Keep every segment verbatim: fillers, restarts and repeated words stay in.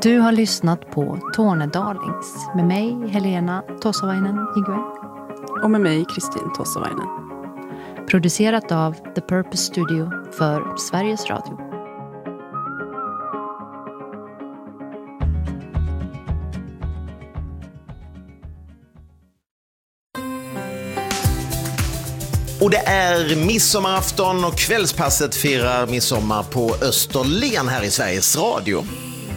Du har lyssnat på Tornedalings med mig, Helena Tossavainen Igwe. Och med mig, Kristin Tossavainen. Producerat av The Purpose Studio för Sveriges Radio. Och det är midsommarafton och kvällspasset firar midsommar på Österlen här i Sveriges Radio.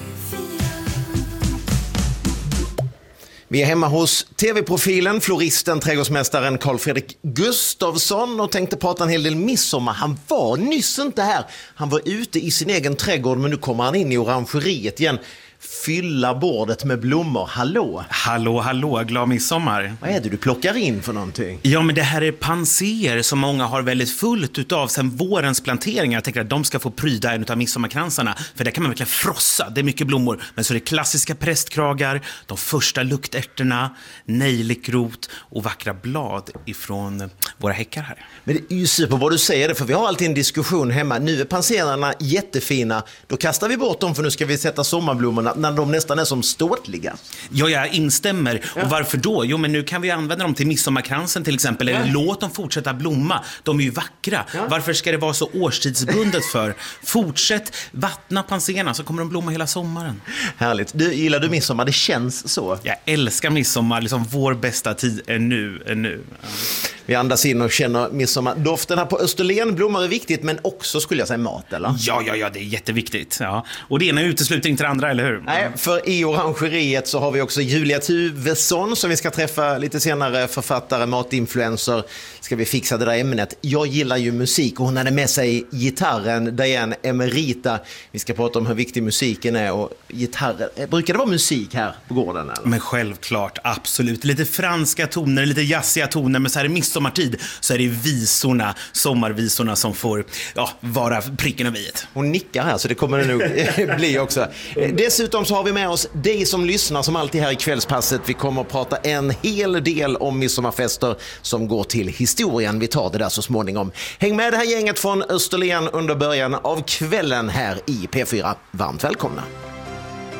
Vi är hemma hos tv-profilen, floristen, trädgårdsmästaren Carl Fredrik Gustafsson och tänkte prata en hel del midsommar. Han var nyss inte här. Han var ute i sin egen trädgård, men nu kommer han in i orangeriet igen. Fylla bordet med blommor. Hallå? Hallå, hallå. Glad midsommar. Vad är det du plockar in för någonting? Ja, men det här är panser som många har väldigt fullt utav sen vårens planteringar. Jag tänker att de ska få pryda en utav midsommarkransarna. För där kan man verkligen frossa. Det är mycket blommor. Men så är det klassiska prästkragar, de första luktärterna, nejlikrot och vackra blad ifrån våra häckar här. Men det är ju superbra du säger det, för vi har alltid en diskussion hemma. Nu är panserarna jättefina. Då kastar vi bort dem för nu ska vi sätta sommarblommorna när de nästan är som ståtliga. Ja, jag instämmer. Ja. Och varför då? Jo, men nu kan vi använda dem till midsommarkransen till exempel. Eller ja. Låt dem fortsätta blomma. De är ju vackra. Ja. Varför ska det vara så årstidsbundet för? Fortsätt vattna panserna så kommer de blomma hela sommaren. Härligt. Du, gillar du midsommar? Det känns så. Jag älskar midsommar. Liksom vår bästa tid är nu. Är nu. Ja. Vi andas in och känner midsommardoften här på Österlen. Blommor är viktigt, men också skulle jag säga mat, eller? Ja, ja, ja, det är jätteviktigt. Ja. Och det ena utesluter inte det andra, eller hur? Nej, för i orangeriet så har vi också Julia Tuvesson som vi ska träffa lite senare, författare, matinfluencer. Ska vi fixa det där ämnet. Jag gillar ju musik och hon hade med sig gitarren, Diane Emerita. Vi ska prata om hur viktig musiken är och gitarren. Brukar det vara musik här på gården? Eller? Men självklart, absolut. Lite franska toner, lite jazziga toner, men så här i midsommartid så är det visorna, sommarvisorna som får ja, vara pricken över iet. Hon nickar här så det kommer det nog bli också. Dessutom så har vi med oss dig som lyssnar som alltid här i kvällspasset. Vi kommer att prata en hel del om midsommarfester som går till historien. Vi tar det där så småningom. Häng med det här gänget från Österlen under början av kvällen här i P fyra. Varmt välkomna.